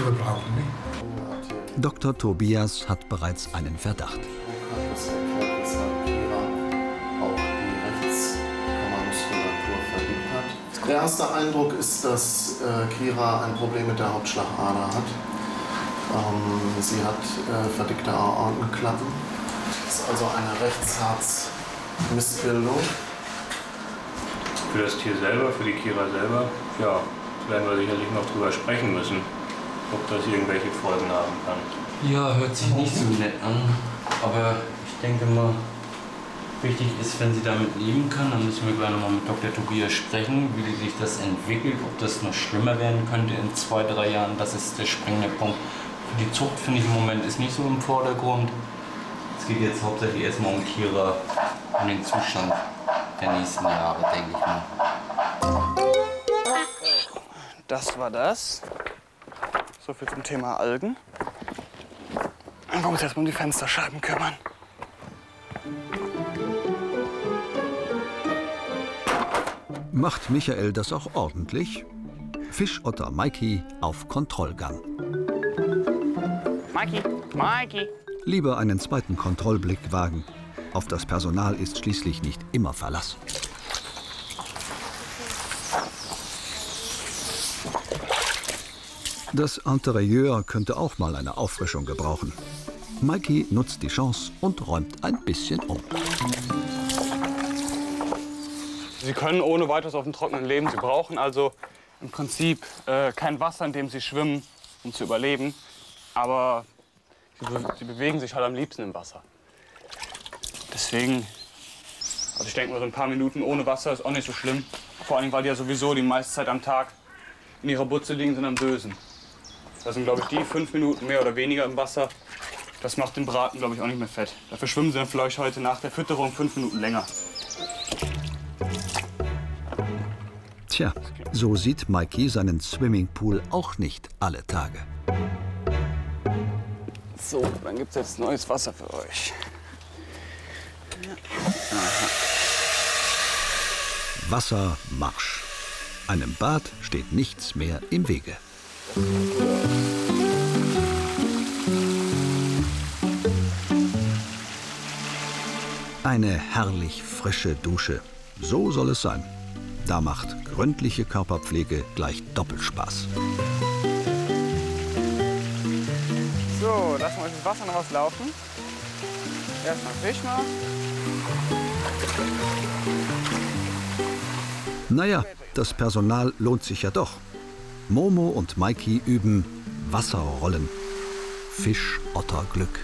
zurückbrauchen. Ne? Dr. Tobias hat bereits einen Verdacht. Das erklärt, weshalb Kira auch die Rechtskammermuskulatur verdickt hat. Der erste Eindruck ist, dass Kira ein Problem mit der Hauptschlagader hat. Sie hat verdickte Aortenklappen. Das ist also eine Rechtsherzmissbildung. Für das Tier selber, für die Kira selber, ja, werden wir sicherlich noch drüber sprechen müssen, ob das irgendwelche Folgen haben kann. Ja, hört sich nicht so nett an, aber ich denke mal, wichtig ist, wenn sie damit leben kann, dann müssen wir gleich noch mal mit Dr. Tobias sprechen, wie sich das entwickelt, ob das noch schlimmer werden könnte in 2, 3 Jahren. Das ist der springende Punkt. Für die Zucht finde ich im Moment ist nicht so im Vordergrund. Es geht jetzt hauptsächlich erstmal um Kira und den Zustand der nächsten Jahre, denke ich mal. Das war das. So viel zum Thema Algen. Dann wollen wir uns jetzt mal um die Fensterscheiben kümmern. Macht Michael das auch ordentlich? Fischotter Maiki auf Kontrollgang. Maiki! Lieber einen zweiten Kontrollblick wagen. Auf das Personal ist schließlich nicht immer Verlass. Das Interieur könnte auch mal eine Auffrischung gebrauchen. Maiki nutzt die Chance und räumt ein bisschen um. Sie können ohne weiteres auf dem Trockenen leben. Sie brauchen also im Prinzip kein Wasser, in dem sie schwimmen, um zu überleben. Aber sie bewegen sich halt am liebsten im Wasser. Deswegen, also ich denke mal, so ein paar Minuten ohne Wasser ist auch nicht so schlimm. Vor allem, weil die ja sowieso die meiste Zeit am Tag in ihrer Butze liegen, sind am Dösen. Das sind, glaube ich, die 5 Minuten mehr oder weniger im Wasser. Das macht den Braten, glaube ich, auch nicht mehr fett. Dafür schwimmen sie dann vielleicht heute nach der Fütterung 5 Minuten länger. Tja, so sieht Maiki seinen Swimmingpool auch nicht alle Tage. So, dann gibt es jetzt neues Wasser für euch. Wassermarsch. Einem Bad steht nichts mehr im Wege. Eine herrlich frische Dusche. So soll es sein. Da macht gründliche Körperpflege gleich Doppelspaß. So, lassen wir das Wasser noch was laufen. Erstmal Fisch noch. Naja, das Personal lohnt sich ja doch. Momo und Maiki üben Wasserrollen. Fischotterglück.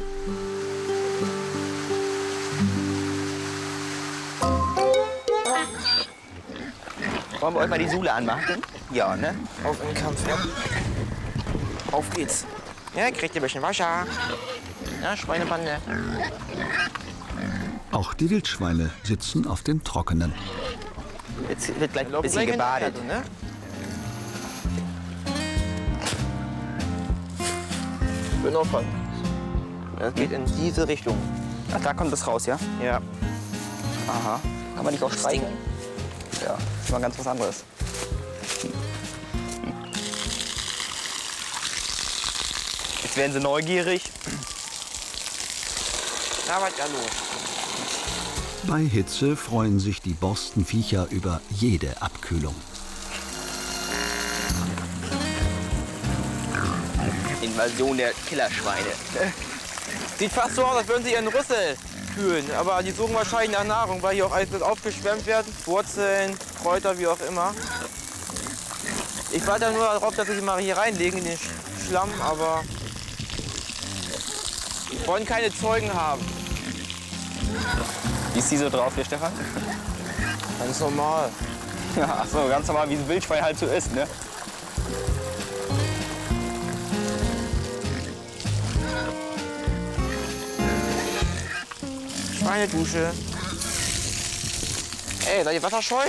Wollen wir euch mal die Sule anmachen? Ja, ne? Auf in den Kampf, ja. Auf geht's. Ja, kriegt ihr ein bisschen Wasser. Ja, Schweinebande. Auch die Wildschweine sitzen auf dem Trockenen. Jetzt wird gleich ein bisschen gebadet. Ne? Bin aufpassen. Das geht in diese Richtung. Ach, da kommt es raus, ja? Ja. Aha. Kann man nicht auch streicheln? Ja, das ist mal ganz was anderes. Jetzt werden sie neugierig. Na, was ist da los? Bei Hitze freuen sich die Borstenviecher über jede Abkühlung. Invasion der Killerschweine. Sieht fast so aus, als würden sie ihren Rüssel kühlen. Aber die suchen wahrscheinlich nach Nahrung, weil hier auch alles aufgeschwemmt wird. Wurzeln, Kräuter, wie auch immer. Ich warte nur darauf, dass sie sie mal hier reinlegen in den Schlamm, aber wir wollen keine Zeugen haben. Wie ist die so drauf hier, Stefan? Ganz normal. Ja, ach so, ganz normal, wie ein Wildschwein halt so ist, ne? Schweinedusche. Ey, seid ihr wasserscheu?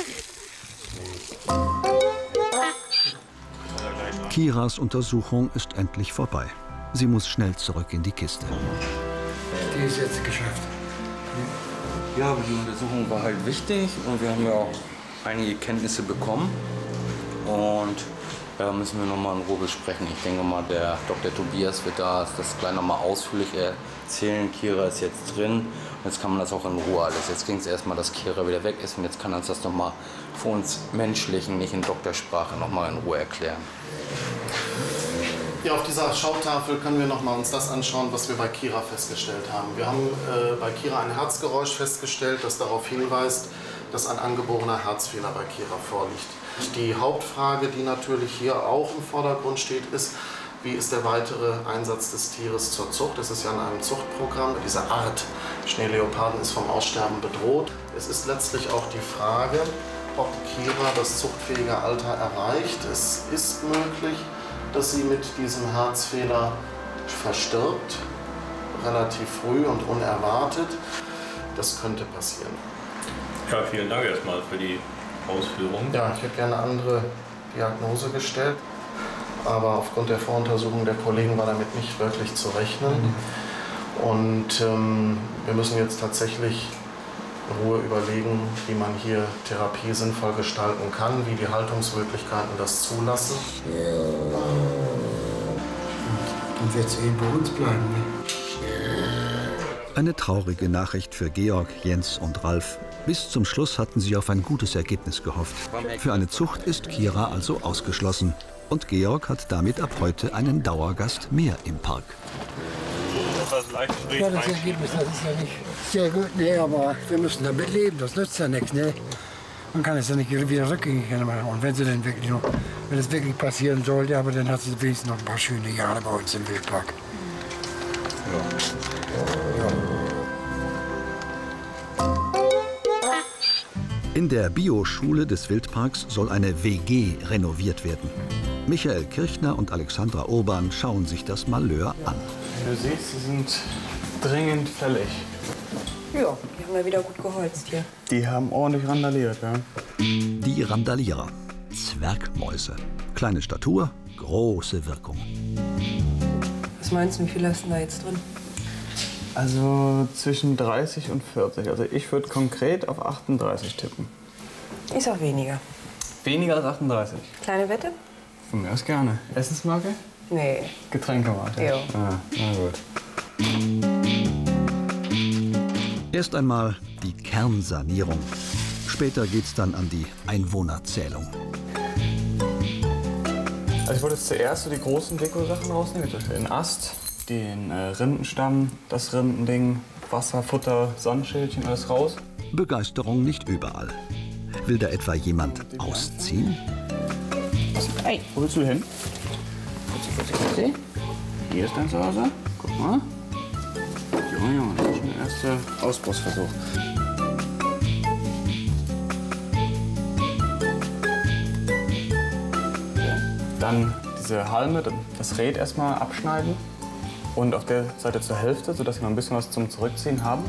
Kiras Untersuchung ist endlich vorbei. Sie muss schnell zurück in die Kiste. Die ist jetzt geschafft. Ja, aber die Untersuchung war halt wichtig und wir haben ja auch einige Kenntnisse bekommen. Und Ja, müssen wir nochmal in Ruhe besprechen. Ich denke mal, der Dr. Tobias wird das gleich nochmal ausführlich erzählen. Kira ist jetzt drin. Und jetzt kann man das auch in Ruhe alles. Jetzt ging es erstmal, dass Kira wieder weg ist. Und jetzt kann uns das nochmal für uns Menschlichen, nicht in Doktorsprache, nochmal in Ruhe erklären. Ja, auf dieser Schautafel können wir uns das anschauen, was wir bei Kira festgestellt haben. Wir haben bei Kira ein Herzgeräusch festgestellt, das darauf hinweist, dass ein angeborener Herzfehler bei Kira vorliegt. Die Hauptfrage, die natürlich hier auch im Vordergrund steht, ist, wie ist der weitere Einsatz des Tieres zur Zucht? Es ist ja in einem Zuchtprogramm. Diese Art Schneeleoparden ist vom Aussterben bedroht. Es ist letztlich auch die Frage, ob Kira das zuchtfähige Alter erreicht. Es ist möglich, dass sie mit diesem Herzfehler verstirbt, relativ früh und unerwartet. Das könnte passieren. Ja, vielen Dank erstmal für die Ausführungen. Ja, ich hätte gerne eine andere Diagnose gestellt, aber aufgrund der Voruntersuchung der Kollegen war damit nicht wirklich zu rechnen. Und wir müssen jetzt tatsächlich in Ruhe überlegen, wie man hier Therapie sinnvoll gestalten kann, wie die Haltungsmöglichkeiten das zulassen. Dann wird sie bei uns bleiben. Ne? Eine traurige Nachricht für Georg, Jens und Ralf. Bis zum Schluss hatten sie auf ein gutes Ergebnis gehofft. Für eine Zucht ist Kira also ausgeschlossen. Und Georg hat damit ab heute einen Dauergast mehr im Park. Ja, das Ergebnis, das ist ja nicht sehr gut, nee, aber wir müssen damit leben, das nützt ja nichts, ne? Man kann es ja nicht wieder rückgängig machen. Und wenn es wirklich passieren sollte, aber dann hat sie wenigstens noch ein paar schöne Jahre bei uns im Wildpark. Ja. In der Bioschule des Wildparks soll eine WG renoviert werden. Michael Kirchner und Alexandra Urban schauen sich das Malheur an. Du siehst, sie sind dringend fällig. Ja, die haben ja wieder gut geholzt hier. Die haben ordentlich randaliert, ja. Die Randalierer. Zwergmäuse. Kleine Statur, große Wirkung. Was meinst du, wie viel hast du da jetzt drin? Also zwischen 30 und 40. Also ich würde konkret auf 38 tippen. Ich sag weniger. Weniger als 38? Kleine Wette? Von mir aus gerne. Essensmarke? Nee. Getränkemarke? Ja. Ah, na gut. Erst einmal die Kernsanierung. Später geht's dann an die Einwohnerzählung. Also ich wollte jetzt zuerst so die großen Deko-Sachen rausnehmen. Den Ast, den Rindenstamm, das Rindending, Wasser, Futter, Sandschildchen, alles raus. Begeisterung nicht überall. Will da etwa jemand ausziehen? Hey, wo willst du hin? Fritzi. Hier ist dein Zuhause. Guck mal. Junge, das ist schon der erste Ausbruchsversuch. Dann diese Halme, das Rät erstmal abschneiden und auf der Seite zur Hälfte, sodass wir noch ein bisschen was zum Zurückziehen haben.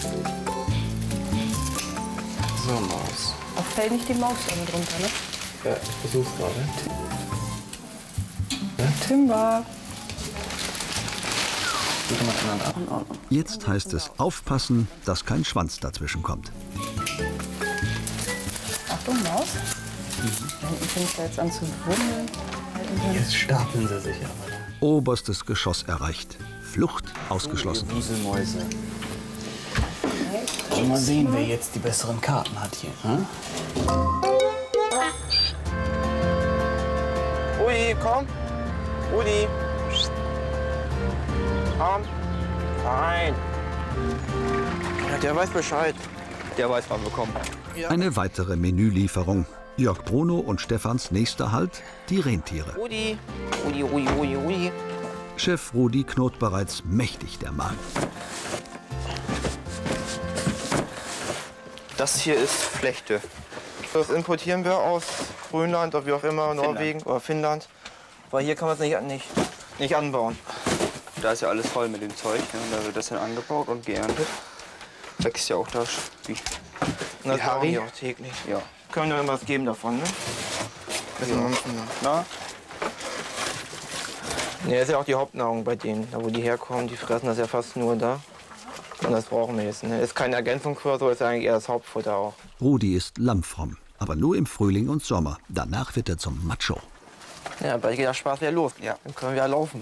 So, Maus. Auch fällt nicht die Maus da drunter, ne? Ja, ich versuch's gerade. Timber. Jetzt heißt es aufpassen, dass kein Schwanz dazwischen kommt. Achtung, Maus. Da hinten fängt er jetzt an zu wummeln. Jetzt stapeln sie sich aber. Oberstes Geschoss erreicht. Flucht ausgeschlossen. Wieselmäuse. Mal sehen, wer jetzt die besseren Karten hat hier. Hm? Udi, komm. Udi. Komm. Fein. Ja, der weiß Bescheid. Der weiß, wann wir kommen. Eine weitere Menülieferung. Jörg Bruno und Stefans nächster Halt, die Rentiere. Udi. Udi, Udi, Udi, Udi. Chef Rudi knurrt bereits mächtig der Magen. Das hier ist Flechte. Das importieren wir aus Grönland oder wie auch immer, Norwegen oder Finnland. Weil hier kann man es nicht anbauen. Da ist ja alles voll mit dem Zeug. Ne? Da wird das dann angebaut und geerntet. Wächst ja auch das. Und das brauchen wir auch täglich. Ja. Können wir immer was geben davon, ne? Ja. Na? Ne, das ist ja auch die Hauptnahrung bei denen. Da wo die herkommen, die fressen das ja fast nur da. Und das brauchen wir jetzt. Ne? Ist keine Ergänzung für so, ist eigentlich eher das Hauptfutter auch. Rudi ist lammfromm, aber nur im Frühling und Sommer. Danach wird er zum Macho. Ja, bald geht der Spaß wieder los. Ja. Dann können wir ja laufen.